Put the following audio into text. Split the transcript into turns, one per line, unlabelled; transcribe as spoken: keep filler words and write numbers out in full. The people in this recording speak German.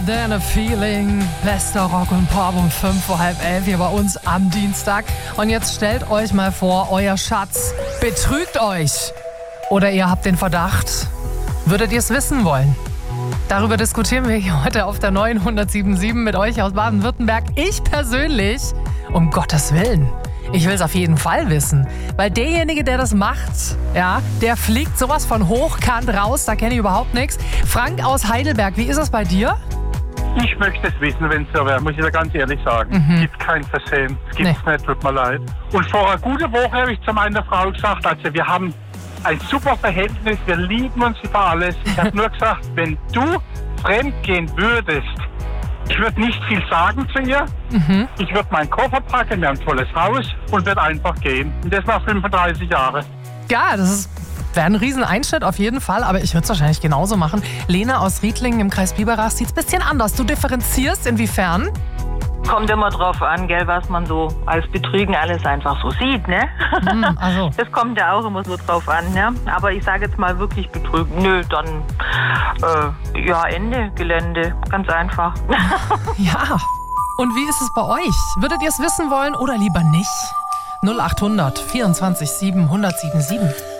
Than a Feeling. Bester Rock und Pop um fünf vor halb elf hier bei uns am Dienstag. Und jetzt stellt euch mal vor, euer Schatz betrügt euch. Oder ihr habt den Verdacht. Würdet ihr es wissen wollen? Darüber diskutieren wir hier heute auf der neuen hundertsieben Komma sieben mit euch aus Baden-Württemberg. Ich persönlich, um Gottes Willen, ich will es auf jeden Fall wissen. Weil derjenige, der das macht, ja, der fliegt sowas von hochkant raus, da kenne ich überhaupt nichts. Frank aus Heidelberg, wie ist es bei dir?
Ich möchte es wissen, wenn es so wäre, muss ich da ganz ehrlich sagen.
Mhm.
Es gibt kein Versehen, es gibt es
Nee.
nicht, tut mir leid. Und vor einer guten Woche habe ich zu meiner Frau gesagt, also wir haben ein super Verhältnis, wir lieben uns über alles. Ich habe nur gesagt, wenn du fremdgehen würdest, ich würde nicht viel sagen zu ihr.
Mhm.
Ich würde meinen Koffer packen, wir haben ein tolles Haus und würde einfach gehen. Und das nach fünfunddreißig Jahren.
Ja, das ist, wäre ein Rieseneinschnitt auf jeden Fall, aber ich würde es wahrscheinlich genauso machen. Lena aus Riedlingen im Kreis Biberach sieht es ein bisschen anders. Du differenzierst inwiefern?
Kommt immer drauf an, gell, was man so als Betrügen alles einfach so sieht, ne?
Hm, also.
Das kommt ja auch immer so drauf an, ne? Aber ich sage jetzt mal wirklich betrügen. Nö, dann äh, ja, Ende Gelände. Ganz einfach.
Ja. Und wie ist es bei euch? Würdet ihr es wissen wollen oder lieber nicht? null acht hundert vierundzwanzig sieben hundertsieben sieben.